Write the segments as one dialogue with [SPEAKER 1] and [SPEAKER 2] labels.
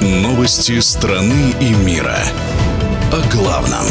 [SPEAKER 1] Новости страны и мира. О главном.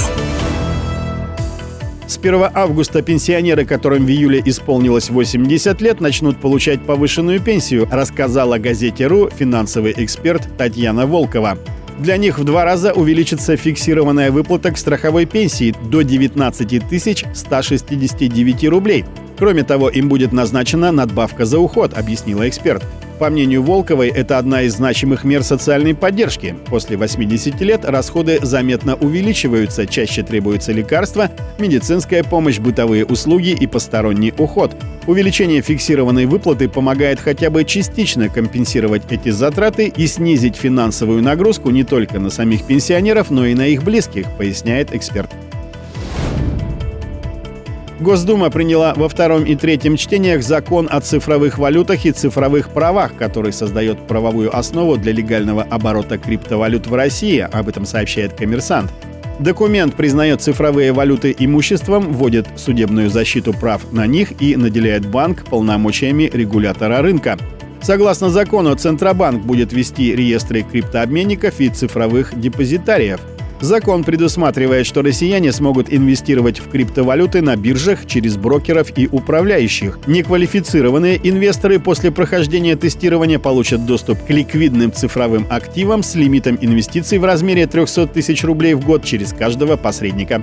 [SPEAKER 2] С 1 августа пенсионеры, которым в июле исполнилось 80 лет, начнут получать повышенную пенсию, рассказала газете «РУ» финансовый эксперт Татьяна Волкова. Для них в 2 раза увеличится фиксированная выплата к страховой пенсии до 19 169 рублей. Кроме того, им будет назначена надбавка за уход, объяснила эксперт. По мнению Волковой, это одна из значимых мер социальной поддержки. После 80 лет расходы заметно увеличиваются, чаще требуются лекарства, медицинская помощь, бытовые услуги и посторонний уход. Увеличение фиксированной выплаты помогает хотя бы частично компенсировать эти затраты и снизить финансовую нагрузку не только на самих пенсионеров, но и на их близких, поясняет эксперт. Госдума приняла во 2 и 3 чтениях закон о цифровых валютах и цифровых правах, который создает правовую основу для легального оборота криптовалют в России, об этом сообщает «Коммерсант». Документ признает цифровые валюты имуществом, вводит судебную защиту прав на них и наделяет банк полномочиями регулятора рынка. Согласно закону, Центробанк будет вести реестры криптообменников и цифровых депозитариев. Закон предусматривает, что россияне смогут инвестировать в криптовалюты на биржах через брокеров и управляющих. Неквалифицированные инвесторы после прохождения тестирования получат доступ к ликвидным цифровым активам с лимитом инвестиций в размере 300 тысяч рублей в год через каждого посредника.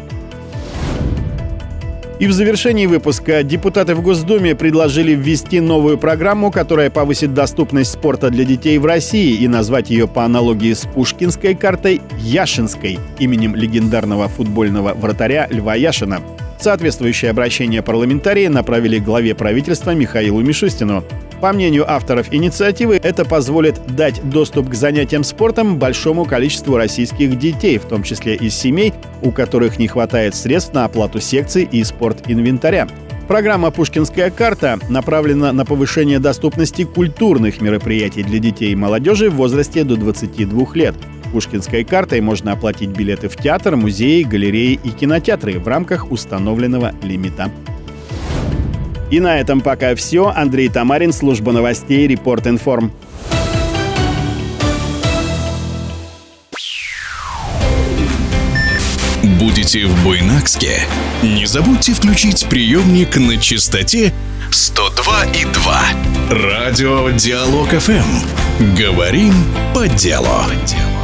[SPEAKER 2] И в завершении выпуска депутаты в Госдуме предложили ввести новую программу, которая повысит доступность спорта для детей в России и назвать ее по аналогии с пушкинской картой Яшинской, именем легендарного футбольного вратаря Льва Яшина. Соответствующее обращение парламентарии направили главе правительства Михаилу Мишустину. По мнению авторов инициативы, это позволит дать доступ к занятиям спортом большому количеству российских детей, в том числе из семей, у которых не хватает средств на оплату секций и спортинвентаря. Программа «Пушкинская карта» направлена на повышение доступности культурных мероприятий для детей и молодежи в возрасте до 22 лет. Пушкинской картой можно оплатить билеты в театр, музеи, галереи и кинотеатры в рамках установленного лимита. И на этом пока все. Андрей Тамарин, служба новостей «Репорт-Информ».
[SPEAKER 1] Будете в Буйнакске? Не забудьте включить приемник на частоте 102,2. Радио Диалог ФМ. Говорим по делу.